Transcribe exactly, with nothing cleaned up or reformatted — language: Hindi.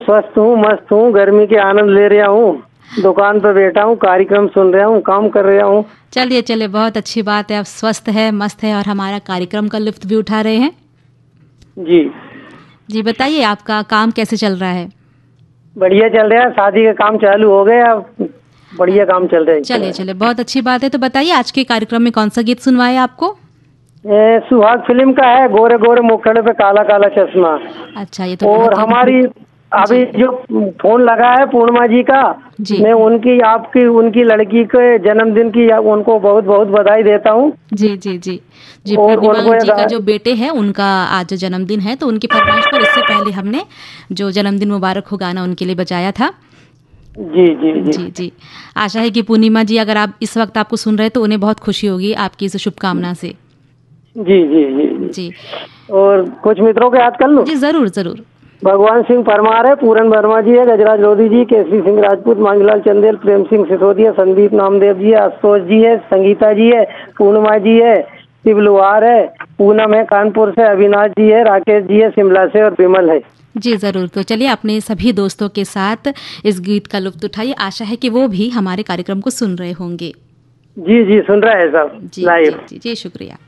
स्वस्थ हूँ, मस्त हूँ, गर्मी के आनंद ले रहा हूँ, दुकान पर बैठा हूँ, कार्यक्रम सुन रहा हूँ, काम कर रहा हूँ। चलिए चलिए, बहुत अच्छी बात है, आप स्वस्थ है, मस्त है और हमारा कार्यक्रम का लुत्फ भी उठा रहे हैं। जी जी बताइए, आपका काम कैसे चल रहा है? बढ़िया चल रहा है, शादी का काम चालू हो गया, बढ़िया काम चल रहा है। चलिए चलिए, बहुत अच्छी बात है। तो बताइए, आज के कार्यक्रम में कौन सा गीत सुनवाए आपको? ए, सुहाग फिल्म का है, गोरे गोरे मुखड़े पे काला काला चश्मा। अच्छा, ये तो और बहुत ही हमारी अभी जो फोन लगा है पूर्णिमा जी का, जी मैं उनकी आपकी उनकी लड़की के जन्मदिन की उनको बहुत बहुत बधाई देता हूँ। जी जी जी जी और पूर्णिमा उनको जी का ये- जो बेटे हैं उनका आज जन्मदिन है, तो उनकी फरमाइश पर इससे पहले हमने जो जन्मदिन मुबारक हो गाना उनके लिए बजाया था। जी जी जी जी जी आशा है कि पूर्णिमा जी अगर आप इस वक्त आपको सुन रहे हैं तो उन्हें बहुत खुशी होगी आपकी इस शुभकामना से। जी जी जी जी जी और कुछ मित्रों के याद कर लूं। जी जरूर जरूर। भगवान सिंह परमार है, पूरन वर्मा जी है, गजराज लोधी जी, केसरी सिंह राजपूत, मांगलाल चंदेल, प्रेम सिंह सिसोदिया, संदीप नामदेव जी है, आशुतोष जी है, संगीता जी है, पूर्णिमा जी है, शिव लुहार है, पूनम है कानपुर से, अविनाश जी है, राकेश जी है शिमला से और विमल है। जी ज़रूर। तो चलिए अपने सभी दोस्तों के साथ इस गीत का लुत्फ उठाइए। आशा है कि वो भी हमारे कार्यक्रम को सुन रहे होंगे। जी जी सुन रहा है सब जी जी लाइव। जी जी शुक्रिया।